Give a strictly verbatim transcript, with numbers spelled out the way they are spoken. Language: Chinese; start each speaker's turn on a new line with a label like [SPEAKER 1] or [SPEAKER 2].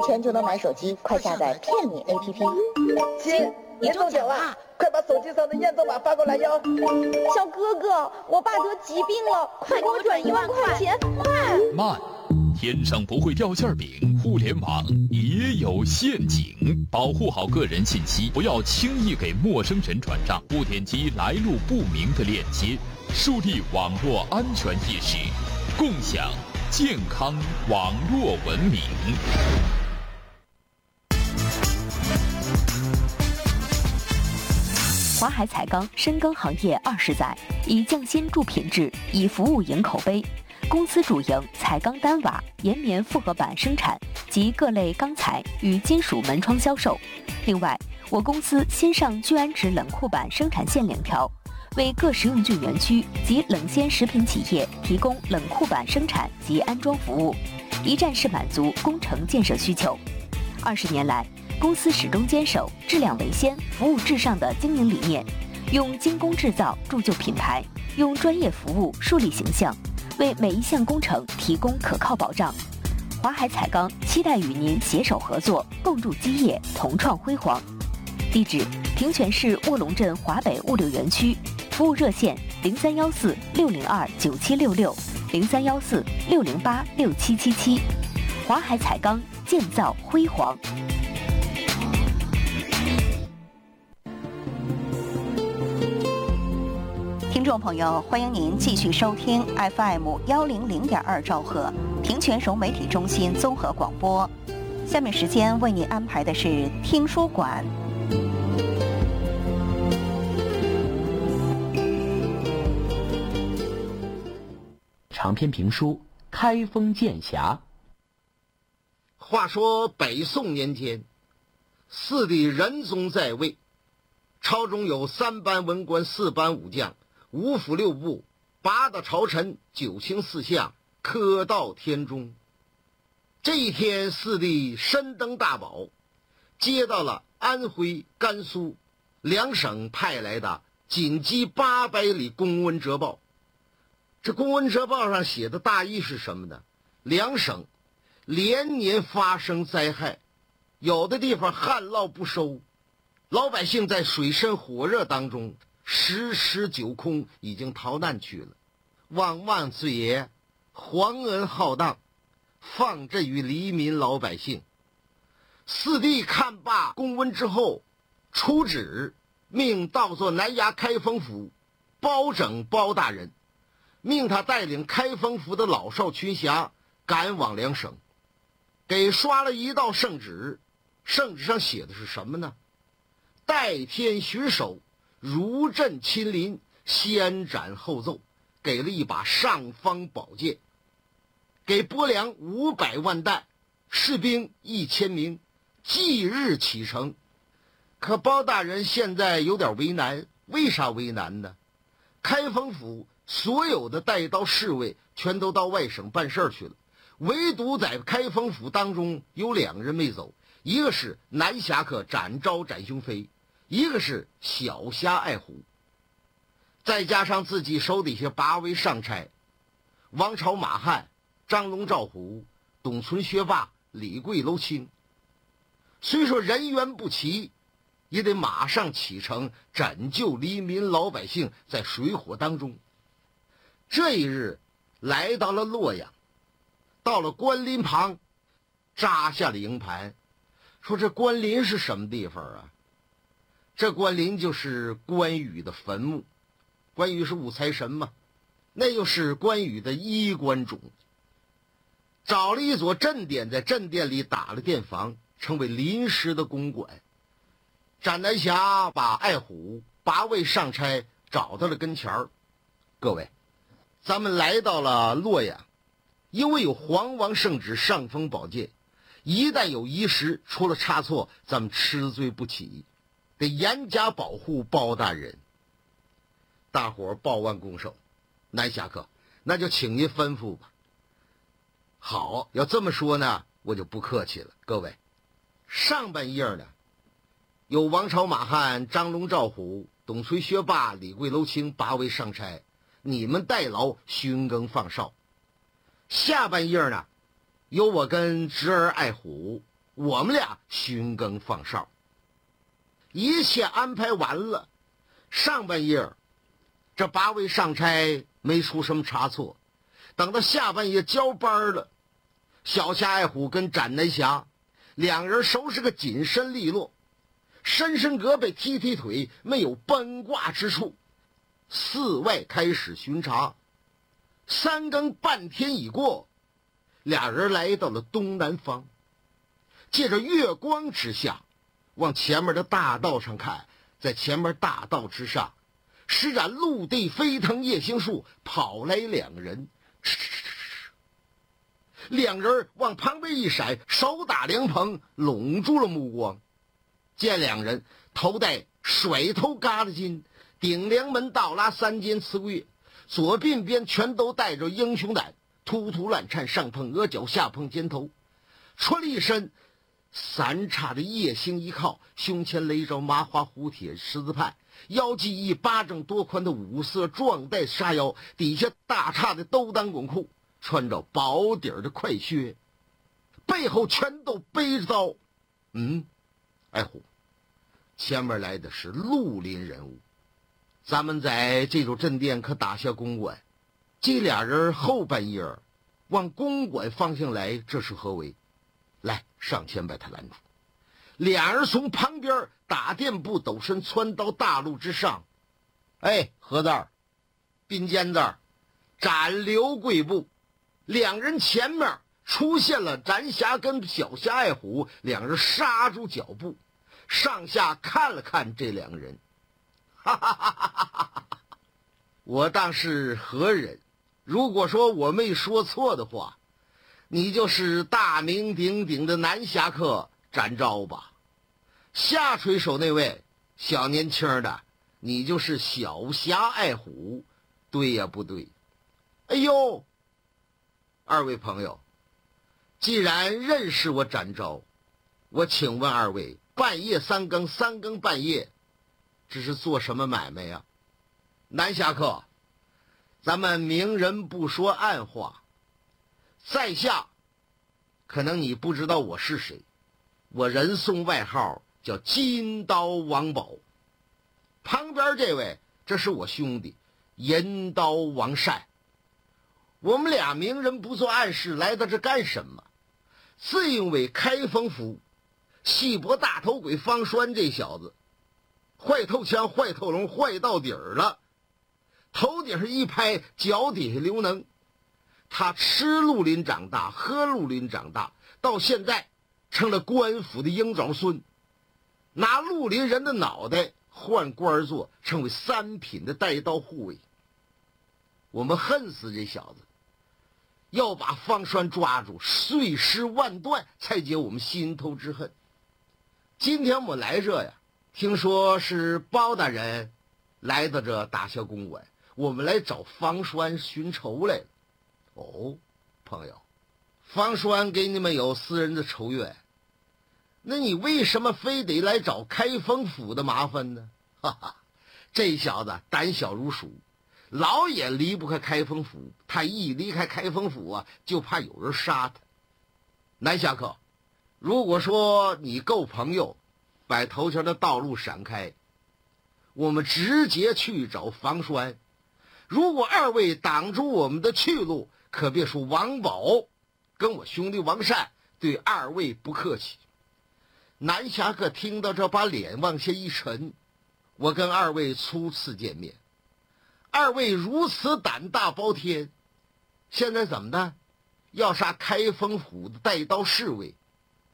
[SPEAKER 1] 钱就能买手机，快下载骗你 A P P。
[SPEAKER 2] 亲，你中奖了，快把手机上的验证码发过来哟。
[SPEAKER 3] 小哥哥，我爸得疾病了，快给我转一万块钱，快！
[SPEAKER 4] 慢，天上不会掉馅饼，互联网也有陷阱，保护好个人信息，不要轻易给陌生人转账，不点击来路不明的链接，树立网络安全意识，共享健康网络文明。
[SPEAKER 5] 华海彩钢深耕行业二十载，以匠心助品质，以服务赢口碑。公司主营彩钢单瓦、岩棉复合板生产及各类钢材与金属门窗销售。另外，我公司新上聚氨酯冷库板生产线两条，为各食用菌园区及冷鲜食品企业提供冷库板生产及安装服务，一站式满足工程建设需求。二十年来，公司始终坚守质量为先、服务至上的经营理念，用精工制造铸就品牌，用专业服务树立形象，为每一项工程提供可靠保障。华海彩钢期待与您携手合作，共筑基业，同创辉煌。地址：平泉市卧龙镇华北物流园区，服务热线零三幺四六零二九七六六零三幺四六零八六七七七。华海彩钢，建造辉煌。
[SPEAKER 6] 听众朋友，欢迎您继续收听 F M 幺零零点二兆赫平泉省媒体中心综合广播。下面时间为您安排的是听书馆。
[SPEAKER 7] 长篇评书《开封剑侠》。
[SPEAKER 8] 话说北宋年间，四帝仁宗在位，朝中有三班文官、四班武将、五府六部、八大朝臣、九卿四相，科到天中。这一天，四帝身登大宝，接到了安徽、甘肃两省派来的紧急八百里公文折报。这公文折报上写的大意是什么呢？两省连年发生灾害，有的地方旱涝不收，老百姓在水深火热当中十室九空，已经逃难去了。望万岁爷皇恩浩荡，放赈于黎民老百姓。四帝看罢公文之后，出旨命到做南衙开封府包拯包大人，命他带领开封府的老少群侠赶往两省。给刷了一道圣旨，圣旨上写的是什么呢？代天巡守，如朕亲临，先斩后奏。给了一把尚方宝剑，给拨粮五百万担，士兵一千名，即日启程。可包大人现在有点为难，为啥为难呢？开封府所有的带刀侍卫全都到外省办事去了，唯独在开封府当中有两人没走，一个是南侠客展昭展雄飞，一个是小侠爱虎。再加上自己手底下八位上差，王朝马汉、张龙赵虎、董存薛霸、李贵楼卿，虽说人员不齐，也得马上启程拯救黎民老百姓在水火当中。这一日来到了洛阳，到了关林旁，扎下了营盘。说这关林是什么地方啊？这关林就是关羽的坟墓。关羽是武财神嘛，那又是关羽的衣冠冢。找了一座镇殿，在镇殿里打了殿房，成为临时的公馆。斩南侠把爱虎八位上差找到了跟前儿。各位，咱们来到了洛阳，因为有皇王圣旨上封宝剑，一旦有遗失出了差错，咱们吃罪不起，得严加保护包大人。大伙儿抱腕拱手，南侠客，那就请您吩咐吧。好，要这么说呢，我就不客气了。各位，上半页呢，有王朝马汉、张龙赵虎、董存薛霸、李贵楼卿八位上差，你们代劳巡更放哨。下半页呢，有我跟侄儿爱虎我们俩巡更放哨。一切安排完了，上半夜这八位上差没出什么差错。等到下半夜交班了，小夏爱虎跟展南霞两人收拾个紧身利落，伸伸胳膊踢踢腿，没有崩挂之处，寺外开始巡查。三更半天已过，俩人来到了东南方，借着月光之下，往前面的大道上看，在前面大道之上，施展陆地飞腾夜行术，跑来两人。两人往旁边一闪，手打凉棚，拢住了目光。见两人头戴甩头疙瘩巾，顶梁门倒拉三尖刺柜，左鬓边全都带着英雄胆，突突乱颤，上碰额角，下碰肩头，穿了一身三叉的夜行衣靠，胸前勒着麻花虎铁十字畔，腰系一巴掌多宽的五色壮带纱腰，底下大叉的兜裆滚裤，穿着薄底儿的快靴，背后全都背着刀。嗯，爱虎，前面来的是绿林人物，咱们在这座镇店可打下公馆，这俩人后半夜往公馆方向来，这是何为？来，上前把他拦住。俩人从旁边打垫步抖身窜到大路之上。哎，何字儿，并肩字儿，斩刘贵部。两人前面出现了展霞跟小霞爱虎，两人刹住脚步，上下看了看这两个人。哈哈哈哈哈哈！我当是何人？如果说我没说错的话，你就是大名鼎鼎的南侠客展昭吧？下垂手那位小年轻的，你就是小侠爱虎，对呀不对？哎呦，二位朋友，既然认识我展昭，我请问二位，半夜三更三更半夜，这是做什么买卖呀？南侠客，咱们明人不说暗话，在下可能你不知道我是谁，我人送外号叫金刀王宝。旁边这位，这是我兄弟银刀王善。我们俩明人不做暗事，来到这干什么？自因为开封府细脖大头鬼方栓这小子坏透枪坏透龙坏到底儿了，头顶上一拍，脚底下留能。他吃绿林长大，喝绿林长大，到现在成了官府的鹰爪孙，拿绿林人的脑袋换官做，成为三品的带刀护卫。我们恨死这小子，要把方栓抓住，碎尸万段，才解我们心头之恨。今天我来这呀，听说是包大人来到这大小公馆，我们来找方栓寻仇来了。哦，朋友，方栓给你们有私人的仇怨，那你为什么非得来找开封府的麻烦呢？哈哈，这小子胆小如鼠，老也离不开开封府，他一离开开封府啊，就怕有人杀他。南侠客，如果说你够朋友，把头前的道路闪开，我们直接去找方栓。如果二位挡住我们的去路，可别说王宝跟我兄弟王善对二位不客气。南侠客听到这，把脸往下一沉。我跟二位初次见面，二位如此胆大包天，现在怎么的？要杀开封府的带刀侍卫，